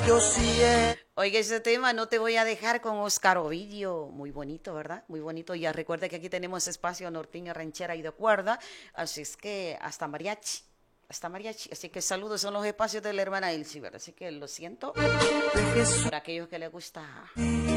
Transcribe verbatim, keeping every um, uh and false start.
yo siempre. Oiga, ese tema No te voy a dejar con Oscar Ovidio. Muy bonito, ¿verdad? Muy bonito. Ya recuerde que aquí tenemos espacio norteña, ranchera y de cuerda. Así es que hasta mariachi. Hasta mariachi. Así que saludos, son los espacios de la hermana Elsie, ¿verdad? Así que lo siento por aquellos que les gusta